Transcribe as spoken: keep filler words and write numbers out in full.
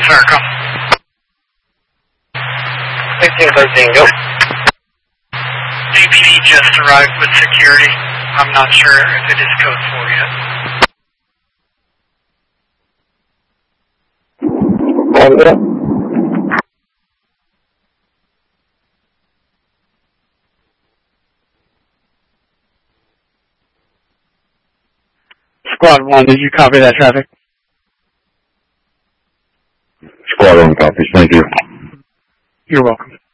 Circle. fifteen thirteen, go. D P D just arrived with security. I'm not sure if it is code four yet. Hold it up. Squad one, did you copy that traffic? Squad one copies, thank you. You're welcome.